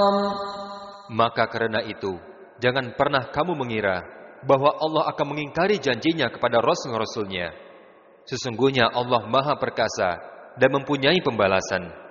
Maka karena itu, jangan pernah kamu mengira bahwa Allah akan mengingkari janjinya kepada Rasul-Rasulnya. Sesungguhnya Allah Maha Perkasa dan mempunyai pembalasan.